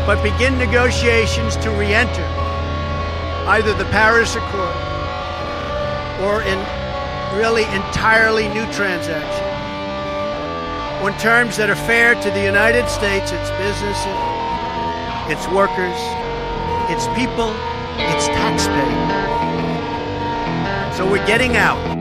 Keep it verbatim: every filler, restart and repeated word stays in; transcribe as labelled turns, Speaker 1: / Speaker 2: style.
Speaker 1: but begin negotiations to re-enter either the Paris Accord or in really entirely new transaction on terms that are fair to the United States, its businesses, its workers, its people, its taxpayers. So we're getting out.